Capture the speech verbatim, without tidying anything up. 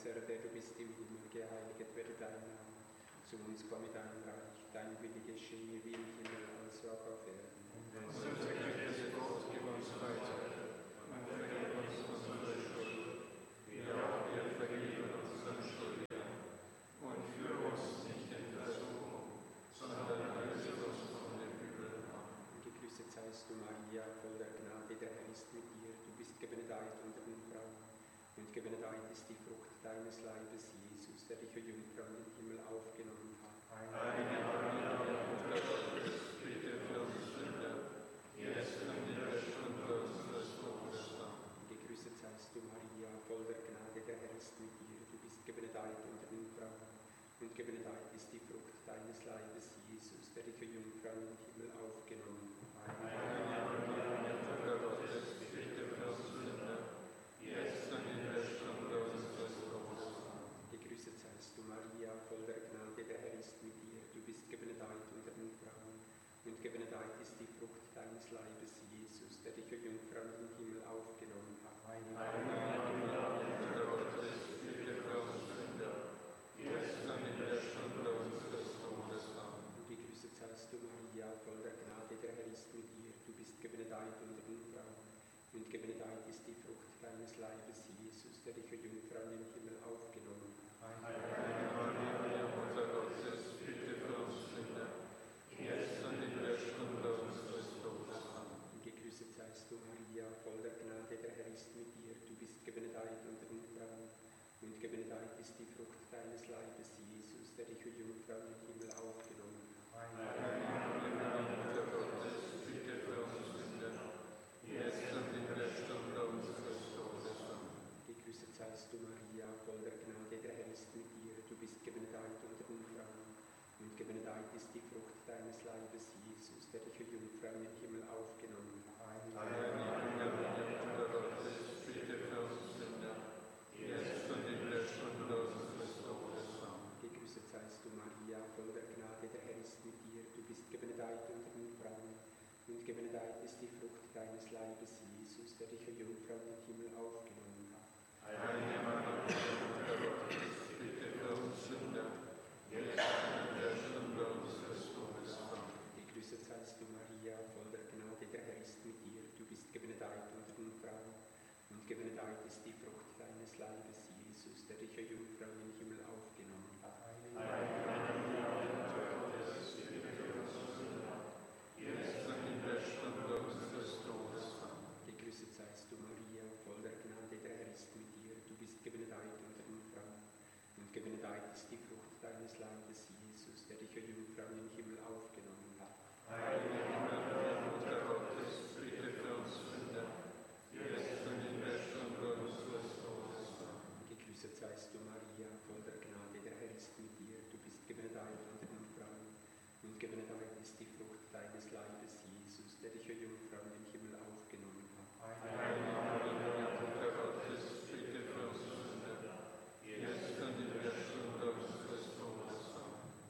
unser, der du bist im Himmel, geheiligt werde dein Name. Zu uns komme dein Reich, dein Wille geschehe wie im Himmel, als auch auf Erden. Unser tägliches Brot gib uns heute und vergib uns unsere Schuld, wie auch wir vergeben unseren Schuldigern. Und führe uns nicht in Versuchung, sondern erlöse uns von dem Übel. Gegrüßet seist du, Maria, voll der Gnade, der Herr ist mit dir. Du bist gebenedeit unter den Frauen, und gebenedeit ist die Frucht deines Leibes, Jesus, der dich, o Jungfrau, in den Himmel aufgenommen hat. Heilige Maria, Mutter Gottes, bitte für uns Sünder, jetzt und in der Stunde unseres Todes. Amen. Gegrüßet seist du, Maria, voll der Gnade, der Herr ist mit dir. Du bist gebenedeit unter den Frauen, und gebenedeit ist die Frucht deines Leibes, Jesus, der dich, o Jungfrau, in den Himmel aufgenommen hat. Heilige Maria, Mutter Gottes, bitte für uns Sünder, jetzt und in der Stunde unseres Todes. Amen. Gegrüßet seist du, Maria, voll der Gnade, der Herr ist mit dir. Du bist gebenedeit unter den Frauen, und gebenedeit ist die Frucht deines Leibes, Jesus, der dich, o Jungfrau, in den Himmel aufgenommen hat. Heilige Maria, Mutter Gottes, bitte für uns Sünder, jetzt und in der Stunde unseres Todes. Amen. Gegrüßet seist du, Maria, voll der Gnade, der Herr ist mit dir. Du bist gebenedeit unter den Frauen, und gebenedeit ist die Frucht deines Leibes, Jesus, der dich, o Jungfrau, in den Himmel aufgenommen hat. Heilige Maria, Mutter Gottes, bitte für uns Sünder, jetzt und in der Stunde unseres Todes. Amen. Gegrüßet seist du, Maria, voll der Gnade, der Herr ist mit dir. Du bist gebenedeit unter den Frauen, und gebenedeit ist die Frucht deines Leibes, Jesus, der dich, o Jungfrau, in den Himmel aufgenommen hat. Heilige Maria, Mutter Gottes, bitte für uns Sünder, jetzt und in der Stunde unseres Todes. Amen. Gegrüßet seist du, Maria, voll der Gnade, der Herr ist mit dir. Du bist gebenedeit unter den Frauen, und gebenedeit ist die Frucht deines Leibes, Jesus, der dich, o Jungfrau, in den Himmel aufgenommen hat. Heilige Maria, Mutter Gottes, bitte für uns Sünder, jetzt und in der Stunde unseres Todes. Amen. Gegrüßet seist du, Maria, voll der Gnade, der Herr ist mit dir. Du bist gebenedeit unter den Frauen, und gebenedeit ist die Frucht deines Leibes, Jesus, der dich, o Jungfrau, in den Himmel aufgenommen hat. Heilige Maria, Mutter Gottes, bitte für uns Sünder, jetzt und in der Stunde unseres Todes. Amen. Gegrüßet seist du, Maria, voll der Gnade, der Herr ist mit dir. Du bist gebenedeit unter den Frauen, und gebenedeit ist die Frucht deines Leibes, Jesus, der dich, o Jungfrau, in den Himmel aufgenommen hat. Heilige Maria, Mutter Gottes, bitte für uns Sünder, jetzt und in der Stunde unseres Todes. Amen. Gegrüßet seist du, Maria, voll der Gnade, der Herr ist mit dir. Du bist gebenedeit unter den Frauen, und gebenedeit ist die Frucht deines Leibes, Jesus, der dich, o Jungfrau, in den Himmel aufgenommen hat. Heilige Maria, Mutter Gottes, bitte für uns Sünder, jetzt und in der Stunde unseres Todes. Amen. Gegrüßet seist du, Maria, voll der Gnade, der Herr ist mit dir. Du bist gebenedeit unter den Frauen, und gebenedeit ist die Frucht deines Leibes, Jesus, der dich, o Jungfrau,